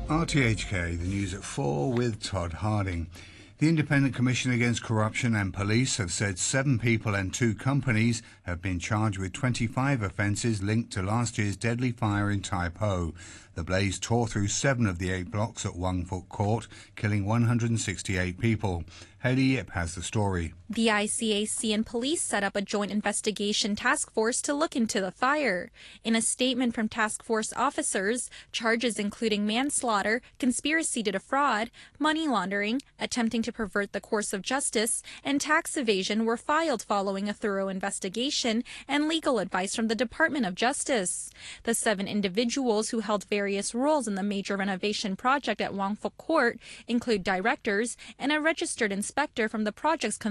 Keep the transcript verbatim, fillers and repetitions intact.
R T H K, the news at four with Todd Harding. The Independent Commission Against Corruption and Police have said seven people and two companies have been charged with twenty-five offences linked to last year's deadly fire in Tai Po. The blaze tore through seven of the eight blocks at Wong Fuk Court, killing one hundred sixty-eight people. Haley Yip has the story. The I C A C and police set up a joint investigation task force to look into the fire. In a statement from task force officers, charges including manslaughter, conspiracy to defraud, money laundering, attempting to pervert the course of justice, and tax evasion were filed following a thorough investigation and legal advice from the Department of Justice. The seven individuals who held various roles in the major renovation project at Wong Fuk Court include directors and a registered inspector from the project's